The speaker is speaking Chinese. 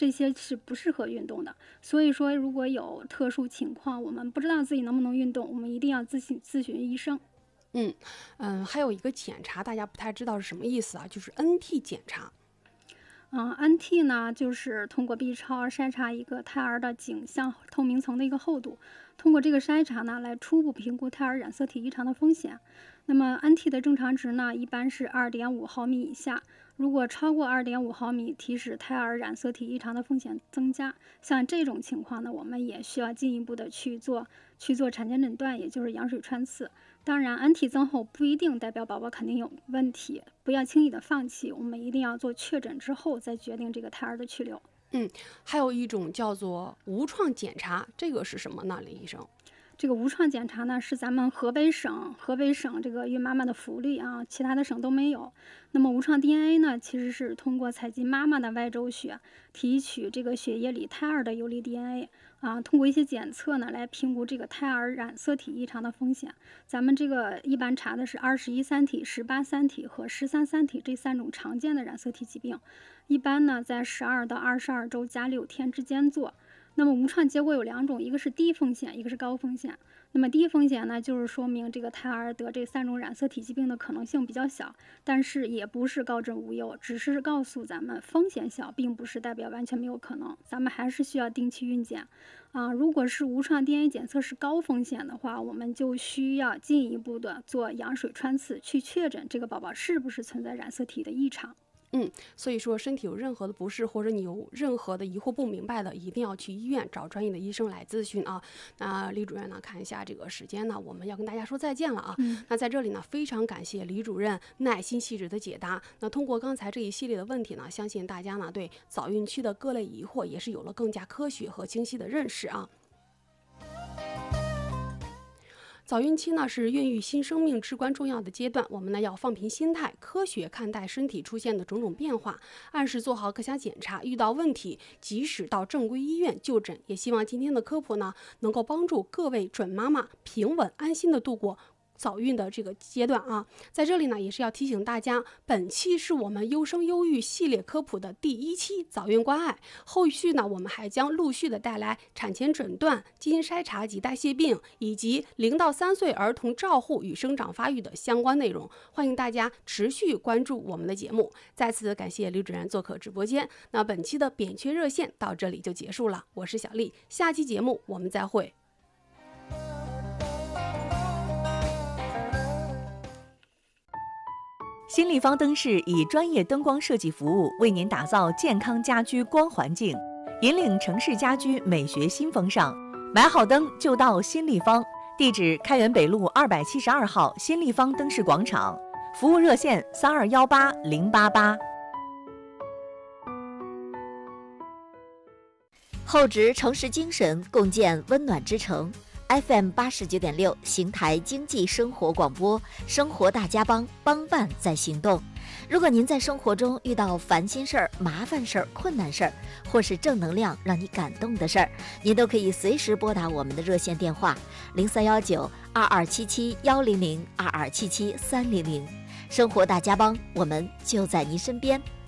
这些是不适合运动的。所以说，如果有特殊情况，我们不知道自己能不能运动，我们一定要咨询医生。 还有一个检查大家不太知道是什么意思啊，就是 NT 检查。 NT 呢，就是通过 B 超筛查一个胎儿的颈项透明层的一个厚度，通过这个筛查呢，来初步评估胎儿染色体异常的风险。那么 NT 的正常值呢，一般是 2.5 毫米以下，如果超过 2.5 毫米，提示胎儿染色体异常的风险增加。像这种情况呢，我们也需要进一步的去做产前诊断，也就是羊水穿刺。当然 NT 增厚不一定代表宝宝肯定有问题，不要轻易的放弃，我们一定要做确诊之后再决定这个胎儿的去留。 还有一种叫做无创检查，这个是什么呢，林医生？ 这个无创检查呢，是咱们河北省这个孕妈妈的福利啊，其他的省都没有。那么无创 DNA 呢，其实是通过采集妈妈的外周血，提取这个血液里胎儿的游离 DNA 啊，通过一些检测呢，来评估这个胎儿染色体异常的风险。咱们这个一般查的是21三体、18三体和13三体这3种常见的染色体疾病，一般呢在12到22周加6天之间做。那么无创结果有2种，一个是低风险，一个是高风险。那么低风险呢，就是说明这个胎儿得这3种染色体疾病的可能性比较小，但是也不是高枕无忧，只是告诉咱们风险小，并不是代表完全没有可能，咱们还是需要定期孕检如果是无创 DNA 检测是高风险的话，我们就需要进一步的做羊水穿刺，去确诊这个宝宝是不是存在染色体的异常。 所以说身体有任何的不适，或者你有任何的疑惑不明白的，一定要去医院找专业的医生来咨询啊。那李主任呢，看一下这个时间呢，我们要跟大家说再见了啊。那在这里呢，非常感谢李主任耐心细致的解答。那通过刚才这一系列的问题呢，相信大家呢对早孕期的各类疑惑也是有了更加科学和清晰的认识啊。早孕期呢是孕育新生命至关重要的阶段，我们呢要放平心态，科学看待身体出现的种种变化，按时做好各项检查，遇到问题及时到正规医院就诊。也希望今天的科普呢能够帮助各位准妈妈平稳安心的度过早孕的这个阶段啊。在这里呢也是要提醒大家，本期是我们优生优育系列科普的第1期早孕关爱，后续呢我们还将陆续的带来产前诊断、基因筛查及代谢病，以及0到3岁儿童照护与生长发育的相关内容，欢迎大家持续关注我们的节目。再次感谢李主任做客直播间。那本期的扁鹊热线到这里就结束了，我是小丽，下期节目我们再会。 新立方灯饰以专业灯光设计服务为您打造健康家居光环境，引领城市家居美学新风尚。买好灯就到新立方，地址开元北路272号新立方灯饰广场，服务热线3218-088。 厚植城市精神，共建温暖之城。FM 89.6邢台经济生活广播，生活大家帮，帮办在行动。如果您在生活中遇到烦心事儿、麻烦事儿、困难事儿，或是正能量让你感动的事儿，您都可以随时拨打我们的热线电话0319-2277-100、2277-300。生活大家帮，我们就在您身边。